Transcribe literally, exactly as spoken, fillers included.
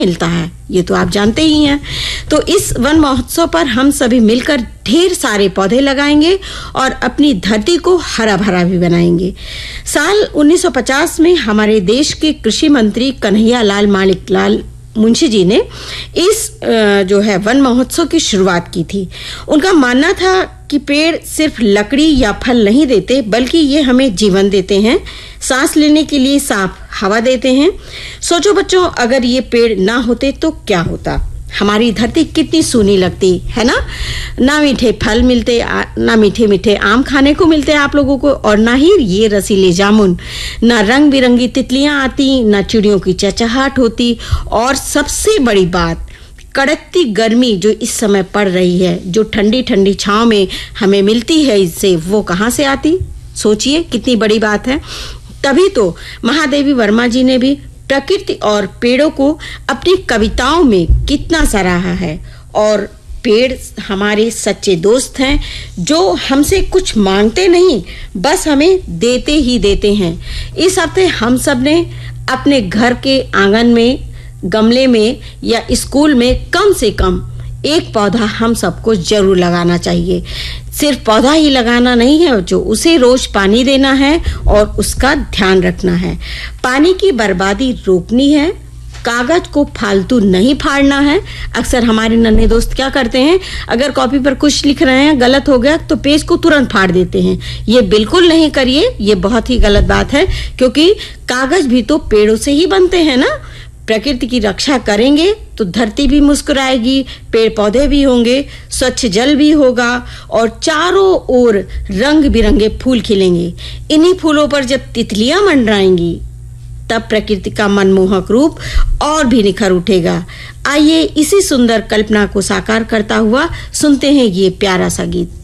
मिलता है, ये तो आप जानते ही हैं। तो इस वन महोत्सव पर हम सभी मिलकर ढेर सारे पौधे लगाएंगे और अपनी धरती को हरा भरा भी बनाएंगे। साल उन्नीस सौ पचास में हमारे देश के कृषि मंत्री कन्हैया लाल माणिक लाल मुंशी जी ने इस जो है वन महोत्सव की शुरुआत की थी। उनका मानना था कि पेड़ सिर्फ लकड़ी या फल नहीं देते, बल्कि ये हमें जीवन देते हैं, सांस लेने के लिए साफ हवा देते हैं। सोचो बच्चों, अगर ये पेड़ ना होते तो क्या होता? हमारी धरती कितनी सूनी लगती है ना। ना मीठे फल मिलते, ना मीठे मीठे आम खाने को मिलते आप लोगों को, और ना ही ये रसीले जामुन, ना रंग बिरंगी तितलियां आती, ना चिड़ियों की चहचहाट होती, और सबसे बड़ी बात, कड़कती गर्मी जो इस समय पड़ रही है, जो ठंडी ठंडी छांव में हमें मिलती है, इससे वो कहाँ से आती? सोचिए कितनी बड़ी बात है। तभी तो महादेवी वर्मा जी ने भी प्रकृति और पेड़ों को अपनी कविताओं में कितना सराहा है। और पेड़ हमारे सच्चे दोस्त हैं, जो हमसे कुछ मांगते नहीं, बस हमें देते ही देते हैं। इस हफ्ते हम सब ने अपने घर के आंगन में, गमले में या स्कूल में कम से कम एक पौधा हम सबको जरूर लगाना चाहिए। सिर्फ पौधा ही लगाना नहीं है, जो उसे रोज पानी देना है और उसका ध्यान रखना है। पानी की बर्बादी रोकनी है, कागज को फालतू नहीं फाड़ना है। अक्सर हमारे नन्हे दोस्त क्या करते हैं, अगर कॉपी पर कुछ लिख रहे हैं, गलत हो गया तो पेज को तुरंत फाड़ देते हैं। ये बिल्कुल नहीं करिए, ये बहुत ही गलत बात है, क्योंकि कागज भी तो पेड़ों से ही बनते हैं ना। प्रकृति की रक्षा करेंगे तो धरती भी मुस्कुराएगी, पेड़ पौधे भी होंगे, स्वच्छ जल भी होगा और चारों ओर रंग बिरंगे फूल खिलेंगे। इन्हीं फूलों पर जब तितलियां मंडराएंगी, तब प्रकृति का मनमोहक रूप और भी निखर उठेगा। आइए इसी सुंदर कल्पना को साकार करता हुआ सुनते हैं ये प्यारा सा गीत।